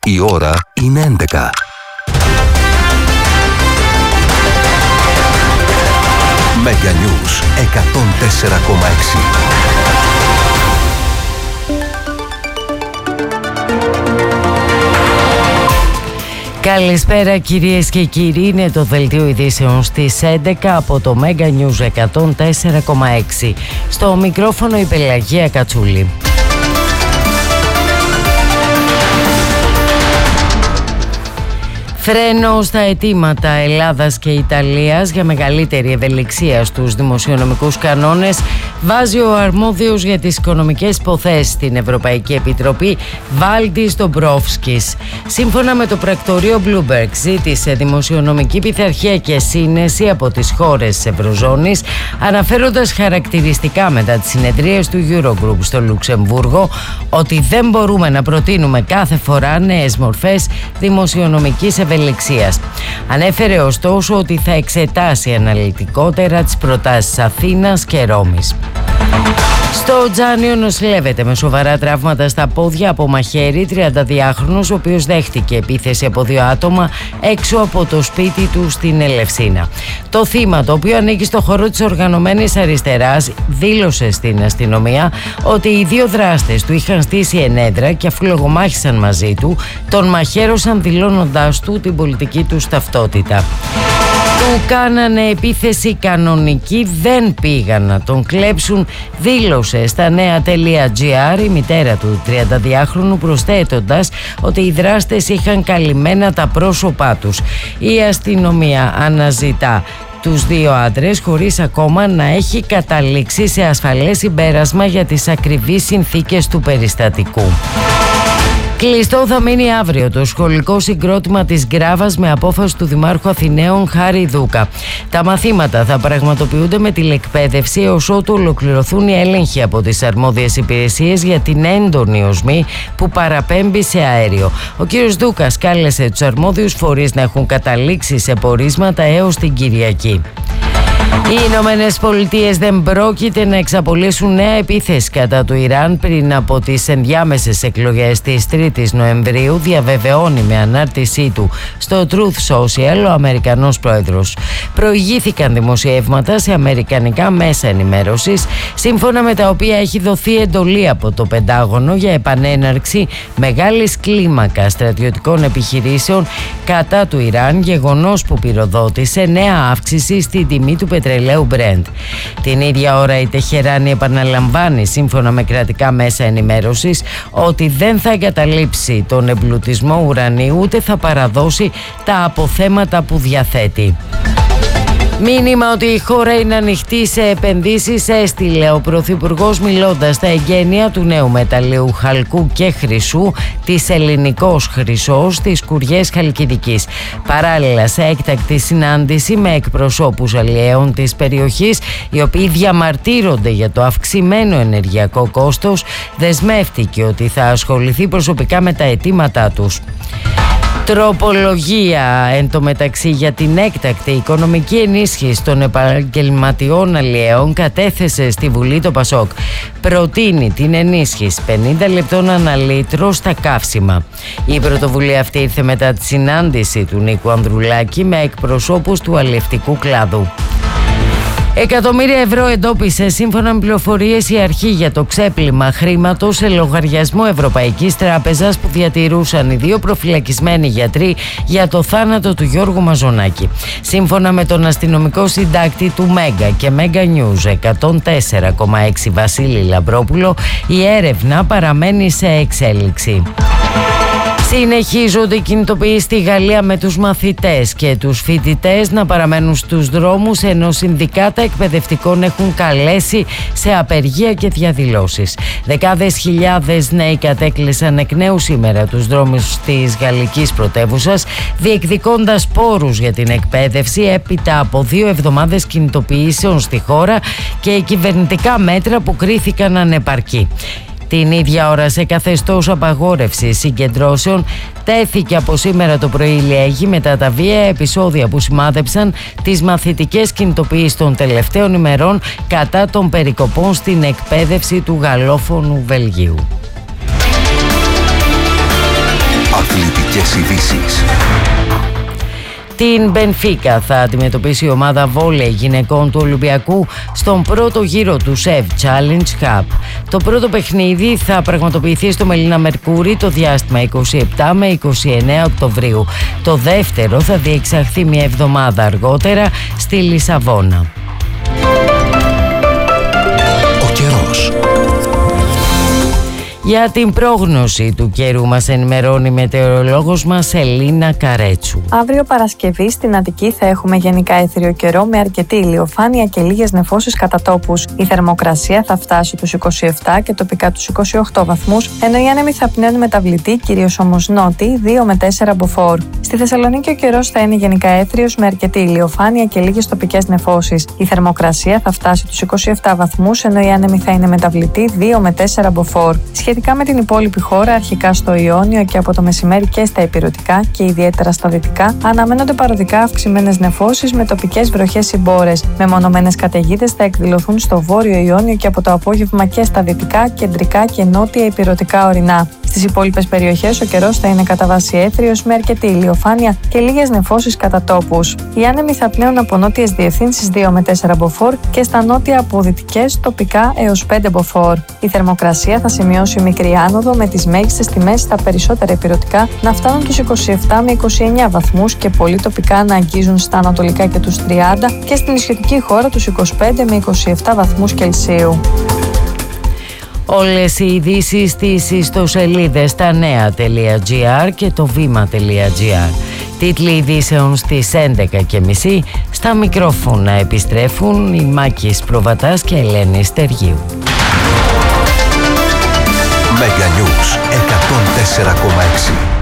Η ώρα είναι 11. Mega News 104,6. Καλησπέρα κυρίες και κύριοι, είναι το δελτίο ειδήσεων στις 11 από το Mega News 104,6. Στο μικρόφωνο η Πελαγία Κατσούλη. Φρένο στα αιτήματα Ελλάδας και Ιταλίας για μεγαλύτερη ευελιξία στους δημοσιονομικούς κανόνες βάζει ο αρμόδιος για τις οικονομικές υποθέσεις στην Ευρωπαϊκή Επιτροπή, Βάλντις Ντομπρόφσκης. Σύμφωνα με το πρακτορείο Bloomberg, ζήτησε δημοσιονομική πειθαρχία και σύνεση από τις χώρες της Ευρωζώνης, αναφέροντας χαρακτηριστικά μετά τις συνεδρίες του Eurogroup στο Λουξεμβούργο ότι δεν μπορούμε να προτείνουμε κάθε φορά νέες μορφές δημοσιονομικής ευελιξίας. Ανέφερε ωστόσο ότι θα εξετάσει αναλυτικότερα τις προτάσεις Αθήνας και Ρώμης. Στο Τζάνιο νοσηλεύεται με σοβαρά τραύματα στα πόδια από μαχαίρι 32χρονος, ο οποίος δέχτηκε επίθεση από 2 άτομα έξω από το σπίτι του στην Ελευσίνα. Το θύμα, το οποίο ανήκει στο χώρο της οργανωμένης αριστεράς, δήλωσε στην αστυνομία ότι οι 2 δράστες του είχαν στήσει ενέδρα και αφού λογομάχησαν μαζί του, τον μαχαίρωσαν δηλώνοντάς του την πολιτική του ταυτότητα. Του κάνανε επίθεση κανονική, δεν πήγαν να τον κλέψουν, δήλωσε στα νέα.gr η μητέρα του 32χρονου, προσθέτοντας ότι οι δράστες είχαν καλυμμένα τα πρόσωπά τους. Η αστυνομία αναζητά τους 2 άντρες χωρίς ακόμα να έχει καταλήξει σε ασφαλές συμπέρασμα για τις ακριβείς συνθήκες του περιστατικού. Κλειστό θα μείνει αύριο το σχολικό συγκρότημα της Γκράβας με απόφαση του Δημάρχου Αθηναίων Χάρη Δούκα. Τα μαθήματα θα πραγματοποιούνται με τηλεκπαίδευση έως ότου ολοκληρωθούν οι έλεγχοι από τις αρμόδιες υπηρεσίες για την έντονη οσμή που παραπέμπει σε αέριο. Ο κύριος Δούκας κάλεσε τους αρμόδιους φορείς να έχουν καταλήξει σε πορίσματα έως την Κυριακή. Οι Ηνωμένες Πολιτείες δεν πρόκειται να εξαπολύσουν νέα επίθεση κατά του Ιράν πριν από τις ενδιάμεσες εκλογές της 3ης Νοεμβρίου, διαβεβαιώνει με ανάρτησή του στο Truth Social ο Αμερικανός πρόεδρος. Προηγήθηκαν δημοσιεύματα σε αμερικανικά μέσα ενημέρωσης, σύμφωνα με τα οποία έχει δοθεί εντολή από το Πεντάγωνο για επανέναρξη μεγάλης κλίμακας στρατιωτικών επιχειρήσεων κατά του Ιράν, γεγονός που πυροδότησε νέα αύξηση στην τιμή του πετρελαίου Brent. Την ίδια ώρα η Τεχεράνη επαναλαμβάνει, σύμφωνα με κρατικά μέσα ενημέρωσης, ότι δεν θα εγκαταλείψει τον εμπλουτισμό ουρανίου ούτε θα παραδώσει τα αποθέματα που διαθέτει. Μήνυμα ότι η χώρα είναι ανοιχτή σε επενδύσεις έστειλε ο Πρωθυπουργός μιλώντας στα εγγένεια του νέου μεταλλείου χαλκού και χρυσού της Ελληνικός Χρυσός στις Κουριές Χαλκιδικής. Παράλληλα, σε έκτακτη συνάντηση με εκπροσώπους αλλιέων της περιοχής, οι οποίοι διαμαρτύρονται για το αυξημένο ενεργειακό κόστος, δεσμεύτηκε ότι θα ασχοληθεί προσωπικά με τα αιτήματά τους. Τροπολογία εν τω μεταξύ για την έκτακτη οικονομική ενίσχυση των επαγγελματιών αλλιέων κατέθεσε στη Βουλή το Πασόκ. Προτείνει την ενίσχυση 50 λεπτών ανά λίτρο στα καύσιμα. Η πρωτοβουλία αυτή ήρθε μετά τη συνάντηση του Νίκου Ανδρουλάκη με εκπροσώπους του αλλιευτικού κλάδου. Εκατομμύρια ευρώ εντόπισε σύμφωνα με πληροφορίες η αρχή για το ξέπλυμα χρήματος σε λογαριασμό Ευρωπαϊκής Τράπεζας που διατηρούσαν οι 2 προφυλακισμένοι γιατροί για το θάνατο του Γιώργου Μαζονάκη. Σύμφωνα με τον αστυνομικό συντάκτη του Μέγκα και Mega News 104,6 Βασίλη Λαμπρόπουλο, η έρευνα παραμένει σε εξέλιξη. Συνεχίζονται οι κινητοποιήσεις στη Γαλλία με τους μαθητές και τους φοιτητές να παραμένουν στους δρόμους, ενώ συνδικάτα εκπαιδευτικών έχουν καλέσει σε απεργία και διαδηλώσεις. Δεκάδες χιλιάδες νέοι κατέκλυσαν εκ νέου σήμερα τους δρόμους της γαλλικής πρωτεύουσας, διεκδικώντας πόρους για την εκπαίδευση έπειτα από 2 εβδομάδες κινητοποιήσεων στη χώρα και κυβερνητικά μέτρα που κρίθηκαν ανεπαρκή. Την ίδια ώρα, σε καθεστώς απαγόρευσης συγκεντρώσεων, τέθηκε από σήμερα το πρωί η Λιέγη μετά τα βία επεισόδια που σημάδεψαν τις μαθητικές κινητοποιήσεις των τελευταίων ημερών κατά των περικοπών στην εκπαίδευση του γαλλόφωνου Βελγίου. Αθλητική. πρώτες ειδήσεις. Την Μπενφίκα θα αντιμετωπίσει η ομάδα βόλεϊ γυναικών του Ολυμπιακού στον πρώτο γύρο του ΣΕΒ Challenge Cup. Το πρώτο παιχνίδι θα πραγματοποιηθεί στο Μελίνα Μερκούρι το διάστημα 27 με 29 Οκτωβρίου. Το δεύτερο θα διεξαχθεί μια εβδομάδα αργότερα στη Λισαβόνα. Ο καιρός. Για την πρόγνωση του καιρού μας ενημερώνει η μετεωρολόγος μας Ελίνα Καρέτσου. Αύριο Παρασκευή στην Αττική θα έχουμε γενικά έθριο καιρό με αρκετή ηλιοφάνεια και λίγες νεφώσεις κατά τόπους. Η θερμοκρασία θα φτάσει τους 27 και τοπικά τους 28 βαθμούς, ενώ οι άνεμοι θα πνέουν μεταβλητή, κυρίως όμως νότιοι, 2 με 4 μποφόρ. Στη Θεσσαλονίκη ο καιρός θα είναι γενικά έθριος με αρκετή ηλιοφάνεια και λίγες τοπικές νεφώσεις. Η θερμοκρασία θα φτάσει τους 27 βαθμούς, ενώ οι άνεμοι θα είναι μεταβλητή, 2 με 4 μποφόρ. Σχετικά με την υπόλοιπη χώρα, αρχικά στο Ιόνιο και από το μεσημέρι και στα ηπειρωτικά και ιδιαίτερα στα δυτικά, αναμένονται παροδικά αυξημένες νεφώσεις με τοπικές βροχές ή μπόρες. Μεμονωμένες καταιγίδες θα εκδηλωθούν στο βόρειο Ιόνιο και από το απόγευμα και στα δυτικά, κεντρικά και νότια ηπειρωτικά ορεινά. Στις υπόλοιπες περιοχές ο καιρός θα είναι κατά βάση έθριος με αρκετή ηλιοφάνεια και λίγες νεφώσεις κατά τόπους. Οι άνεμοι θα πνέουν από νότιες διευθύνσεις 2 με 4 μποφόρ και στα νότια από δυτικές τοπικά έως 5 μποφόρ. Η θερμοκρασία θα σημειώσει μικρή άνοδο με τις μέγιστες τιμές στα περισσότερα ηπειρωτικά να φτάνουν τους 27 με 29 βαθμούς και πολύ τοπικά να αγγίζουν στα ανατολικά και τους 30 και στην νησιωτική χώρα τους 25 με 27 βαθμούς Κελσίου. Όλες οι ειδήσεις στις ιστοσελίδες stanea.gr και το vima.gr. Τίτλοι ειδήσεων στις 11:30. Στα μικρόφωνα επιστρέφουν οι Μάκης Προβατάς και Ελένη Στεργίου. Mega News 104,6.